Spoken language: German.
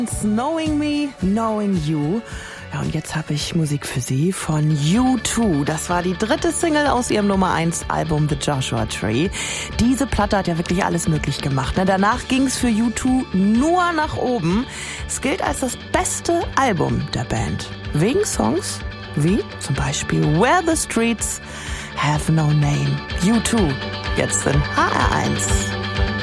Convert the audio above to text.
Knowing Me, Knowing You. Ja, und jetzt habe ich Musik für Sie von U2. Das war die dritte Single aus ihrem Nummer 1 Album The Joshua Tree. Diese Platte hat ja wirklich alles möglich gemacht. Danach ging es für U2 nur nach oben. Es gilt als das beste Album der Band. Wegen Songs wie zum Beispiel Where the Streets Have No Name. U2, jetzt in HR1.